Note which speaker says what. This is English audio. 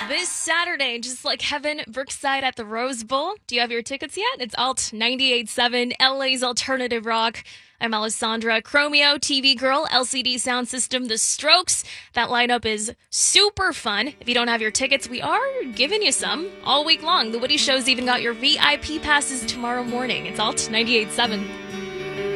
Speaker 1: this Saturday, just like heaven, Brookside at the Rose Bowl. Do you have your tickets yet? It's Alt 98.7, LA's alternative rock. I'm Alessandra, Chromeo, TV Girl, LCD Sound System, The Strokes. That lineup is super fun. If you don't have your tickets, we are giving you some all week long. The Woody Show's even got your VIP passes tomorrow morning. It's Alt 98.7.